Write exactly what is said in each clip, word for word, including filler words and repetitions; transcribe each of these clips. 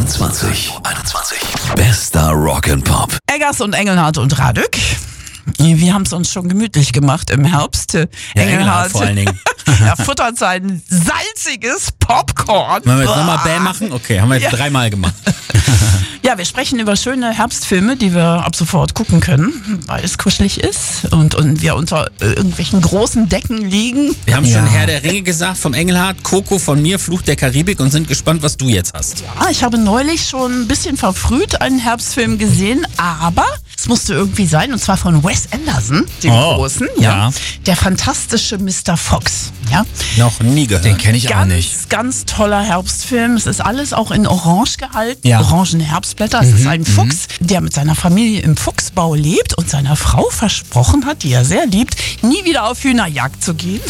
einundzwanzig. einundzwanzig. Bester Rock'n'Pop. Eggers und Engelhardt und Radück. Wir haben es uns schon gemütlich gemacht im Herbst. Ja, Engelhardt vor allen Dingen. Er futtert sein salziges Popcorn. Wollen wir jetzt nochmal Bäh machen? Okay, haben wir jetzt Ja. dreimal gemacht. Ja, wir sprechen über schöne Herbstfilme, die wir ab sofort gucken können, weil es kuschelig ist und, und wir unter äh, irgendwelchen großen Decken liegen. Wir haben Ja. schon Herr der Ringe gesagt, vom Engelhardt, Coco von mir, Fluch der Karibik und sind gespannt, was du jetzt hast. Ah, ich habe neulich schon ein bisschen verfrüht einen Herbstfilm gesehen, aber es musste irgendwie sein, und zwar von Wes Anderson, dem Oh, Großen. ja. Der fantastische Mister Fox. Ja. Noch nie gehört. Den kenne ich auch Ganz, nicht. ganz toller Herbstfilm. Es ist alles auch in Orange gehalten. Ja. Orangen Herbstblätter. Es ist ein Fuchs, der mit seiner Familie im Fuchsbau lebt und seiner Frau versprochen hat, die er sehr liebt, nie wieder auf Hühnerjagd zu gehen.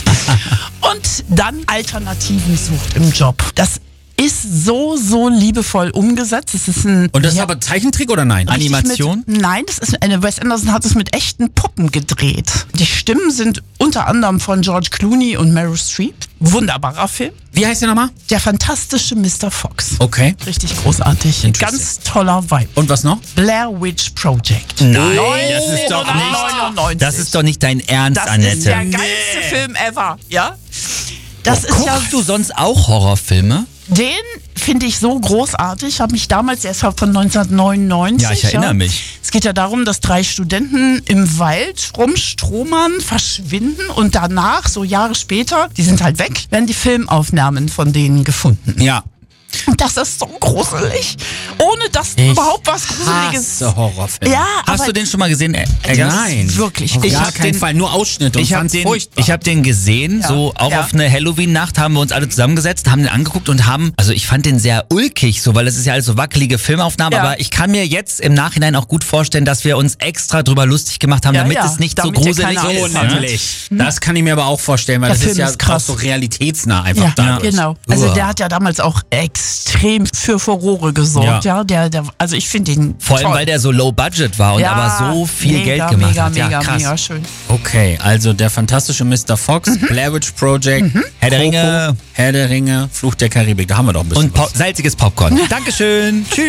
Und dann Alternativen sucht im Job. Das ist so, so liebevoll umgesetzt. Es ist ein Und das ist ja, aber Zeichentrick oder nein? richtig Animation? Mit, nein, das ist eine, Wes Anderson hat es mit echten Puppen gedreht. Die Stimmen sind unter anderem von George Clooney und Meryl Streep. Wunderbarer Film. Wie heißt der nochmal? Der fantastische Mister Fox. Okay. Richtig großartig. Interesting. Ganz toller Vibe. Und was noch? Blair Witch Project. Nein, das ist doch nicht, neunzehnhundertneunundneunzig. das ist doch nicht dein Ernst, Das Annette. ist der geilste Film ever. Ja? Das ist ja, Guckst du sonst auch Horrorfilme? den finde ich so großartig. Habe mich damals, der ist von neunzehnhundertneunundneunzig. Ja, ich erinnere mich. Es geht ja darum, dass drei Studenten im Wald rumstromern, verschwinden und danach, so Jahre später, die sind halt weg, werden die Filmaufnahmen von denen gefunden. Ja. Und das ist so gruselig. Ohne dass Ich überhaupt was Gruseliges. Hasse Horrorfilme. Ja, Hast aber du den schon mal gesehen, Ä- das Eggers? Nein. wirklich Auf gut. gar hab keinen den- Fall. Nur Ausschnitte und Ich habe fand's den, furchtbar. ich hab den gesehen, Ja. so auch Ja. auf eine Halloween-Nacht haben wir uns alle zusammengesetzt, haben den angeguckt und haben, also ich fand den sehr ulkig, so, weil es ist ja alles so wackelige Filmaufnahmen, Ja. aber ich kann mir jetzt im Nachhinein auch gut vorstellen, dass wir uns extra drüber lustig gemacht haben, Ja, damit ja, es nicht damit so ihr gruselig keine ist. Angst ne? habt. natürlich. Das kann ich mir aber auch vorstellen, weil Der das Film ist ja ist krass. auch so realitätsnah einfach Ja, dadurch. genau. Also Uah. der hat ja damals auch extrem für Furore gesorgt. Ja, Ja. der, der, also ich finde ihn Vor allem, toll. weil der so low budget war und ja, aber so viel mega, Geld gemacht mega, hat. Ja, Mega, krass. mega schön. Okay, also der fantastische Mister Fox, Blair Witch Project, Herr der Coco, Ringe. Herr der Ringe, Fluch der Karibik. Da haben wir doch ein bisschen Und po was. salziges Popcorn. Dankeschön. Tschüss.